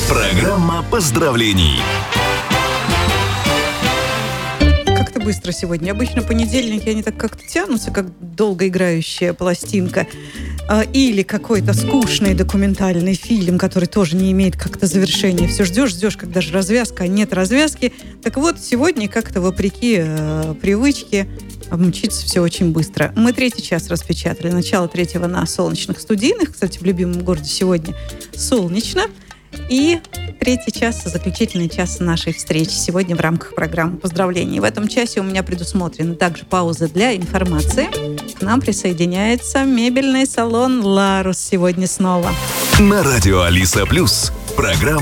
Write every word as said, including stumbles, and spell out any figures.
Программа поздравлений. Как-то быстро сегодня. Обычно понедельники, они так как-то тянутся, как долгоиграющая пластинка. Или какой-то скучный документальный фильм, который тоже не имеет как-то завершения. Все ждешь, ждешь, когда же развязка, а нет развязки. Так вот, сегодня как-то вопреки э, привычке мчится все очень быстро. Мы третий час распечатали. Начало третьего на солнечных студийных. Кстати, в любимом городе сегодня солнечно. И третий час, заключительный час нашей встречи сегодня в рамках программы поздравлений. В этом часе у меня предусмотрены также паузы для информации. К нам присоединяется мебельный салон «Ларус» сегодня снова. На радио Алиса Плюс. Программа